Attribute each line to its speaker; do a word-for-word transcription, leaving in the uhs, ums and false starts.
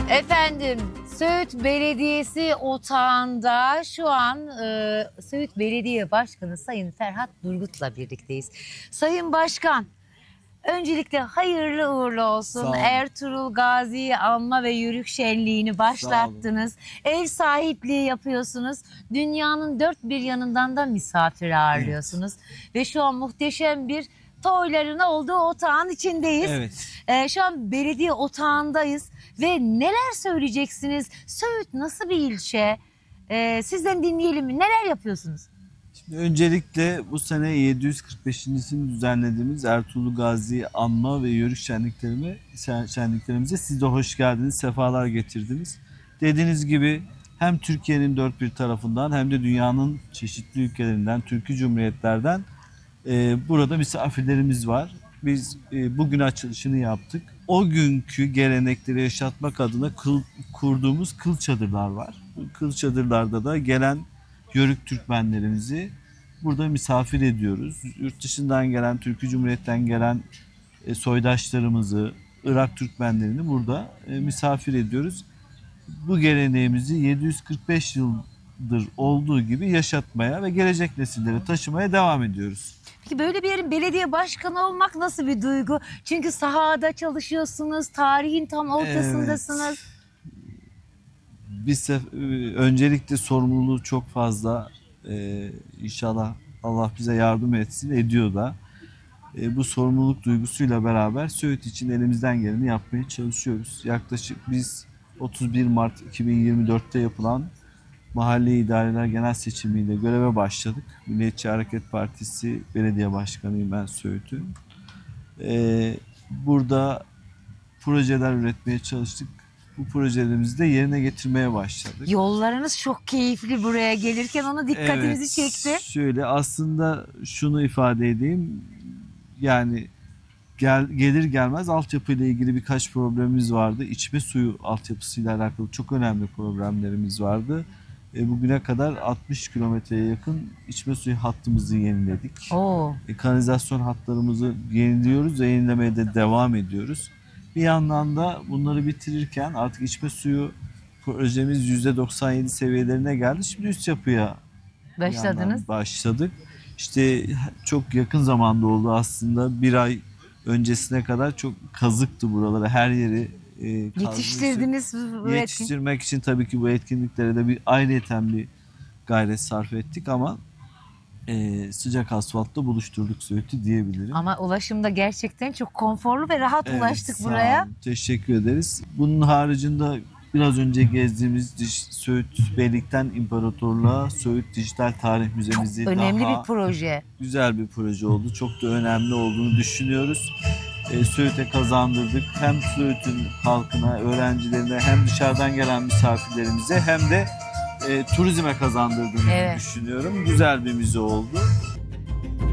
Speaker 1: Efendim, Söğüt Belediyesi Otağı'nda şu an e, Söğüt Belediye Başkanı Sayın Ferhat Durgut'la birlikteyiz. Sayın Başkan, öncelikle hayırlı uğurlu olsun. Ertuğrul Gazi'yi anma ve yürüyüş şenliğini başlattınız. Ev sahipliği yapıyorsunuz. Dünyanın dört bir yanından da misafir ağırlıyorsunuz. Evet. Ve şu an muhteşem bir toyların olduğu otağın içindeyiz.
Speaker 2: Evet.
Speaker 1: Ee, şu an belediye otağındayız ve neler söyleyeceksiniz? Söğüt nasıl bir ilçe? Ee, sizden dinleyelim mi? Neler yapıyorsunuz?
Speaker 2: Şimdi öncelikle bu sene yedi yüz kırk beşincisini düzenlediğimiz Ertuğrul Gazi anma ve yörük şenliklerime, şenliklerimize siz de hoş geldiniz, sefalar getirdiniz. Dediğiniz gibi hem Türkiye'nin dört bir tarafından hem de dünyanın çeşitli ülkelerinden, Türkiye Cumhuriyetlerden e, burada misafirlerimiz var. Biz e, bugün açılışını yaptık. O günkü gelenekleri yaşatmak adına kıl, kurduğumuz kıl çadırlar var. Bu kıl çadırlarda da gelen Yörük Türkmenlerimizi burada misafir ediyoruz. Yurt dışından gelen, Türkiye Cumhuriyet'ten gelen e, soydaşlarımızı, Irak Türkmenlerini burada e, misafir ediyoruz. Bu geleneğimizi yedi yüz kırk beş yıldır olduğu gibi yaşatmaya ve gelecek nesillere taşımaya devam ediyoruz.
Speaker 1: Peki böyle bir yerin belediye başkanı olmak nasıl bir duygu? Çünkü sahada çalışıyorsunuz, tarihin tam ortasındasınız.
Speaker 2: Evet. Biz öncelikle sorumluluğu çok fazla. Ee, inşallah Allah bize yardım etsin, ediyor da. Ee, bu sorumluluk duygusuyla beraber Söğüt için elimizden geleni yapmaya çalışıyoruz. Yaklaşık biz otuz bir Mart iki bin yirmi dört'te yapılan Mahalle İdareler Genel Seçimiyle göreve başladık. Milliyetçi Hareket Partisi Belediye Başkanıyım ben Söğüt'ün. Ee, burada projeler üretmeye çalıştık. Bu projelerimizi de yerine getirmeye başladık.
Speaker 1: Yollarınız çok keyifli buraya gelirken onu dikkatinizi
Speaker 2: evet,
Speaker 1: çekti.
Speaker 2: Şöyle aslında şunu ifade edeyim. Yani gel, gelir gelmez altyapıyla ilgili birkaç problemimiz vardı. İçme suyu altyapısıyla alakalı çok önemli problemlerimiz vardı. E, bugüne kadar altmış kilometreye yakın içme suyu hattımızı yeniledik.
Speaker 1: Oo.
Speaker 2: E, kanalizasyon hatlarımızı yeniliyoruz ve yenilemeye de devam ediyoruz. Bir yandan da bunları bitirirken artık içme suyu projemiz yüzde doksan yedi seviyelerine geldi. Şimdi üst yapıya
Speaker 1: başladınız.
Speaker 2: Başladık. İşte çok yakın zamanda oldu aslında. Bir ay öncesine kadar çok kazıktı buraları. Her yeri e,
Speaker 1: yetiştirdiniz. Bu
Speaker 2: Yetiştirmek etkin. için tabii ki bu etkinliklere de bir ayrıyeten bir gayret sarf ettik ama e, sıcak asfaltla buluşturduk Söğüt'ü diyebilirim.
Speaker 1: Ama ulaşımda gerçekten çok konforlu ve rahat
Speaker 2: evet,
Speaker 1: ulaştık buraya.
Speaker 2: Olun, teşekkür ederiz. Bunun haricinde biraz önce gezdiğimiz Söğüt Beylikten İmparatorluğa Söğüt Dijital Tarih Müzemizi
Speaker 1: çok önemli
Speaker 2: daha
Speaker 1: bir proje.
Speaker 2: Güzel bir proje oldu. Çok da önemli olduğunu düşünüyoruz. E, Söğüt'e kazandırdık. Hem Söğüt'ün halkına, öğrencilerine hem dışarıdan gelen misafirlerimize hem de e, turizme kazandırdığını evet. düşünüyorum. Güzel bir müze oldu.